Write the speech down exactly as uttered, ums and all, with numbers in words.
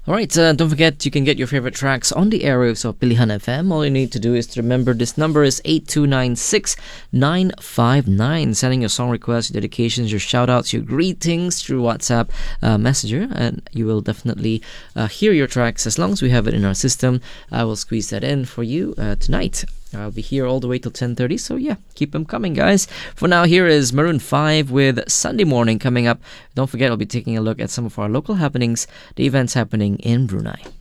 Alright, uh, don't forget you can get your favorite tracks on the airwaves of Pilihan F M. All you need to do is to remember this number is eight two nine six nine five nine. Sending your song requests, your dedications, your shout-outs, your greetings through WhatsApp uh, Messenger, and you will definitely uh, hear your tracks as long as we have it in our system. I will squeeze that in for you uh, tonight. I'll be here all the way till ten thirty, so yeah, keep them coming, guys. For now, here is Maroon five with Sunday Morning coming up. Don't forget, I'll be taking a look at some of our local happenings, the events happening in Brunei.